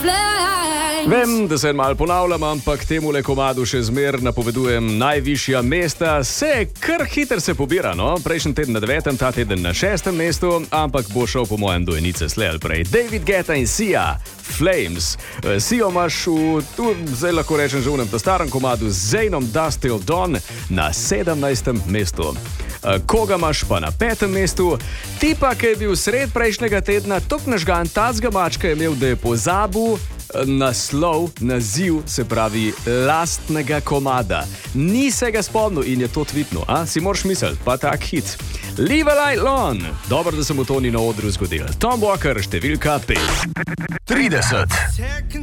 Vem, da se malo ponavljam, ampak temule komadu še zmer napovedujem najvišja mesta. Se kar hiter se pobira, no? Prejšnji teden na 9., ta teden na 6. mestu, ampak bo šel po mojem do enice slej ali prej. David Guetta in Sia, Flames. Sia imaš tu, zdaj lahko rečem že v tem starem komadu z Zaynom Dust Till Dawn na 17. mestu. Koga imaš pa na 5. mestu? Ti pa, ki je bil sred prejšnjega tedna, tok nažgan tacga mačka je imel, da je pozabil naziv, se pravi lastnega komada. Ni se ga spomnil in je to tvitnil, a? Si moraš misliti, pa tak hit. Leave a Light On. Dobro, da se mu to ni na odru zgodil. Tom Walker, številka 5. 30.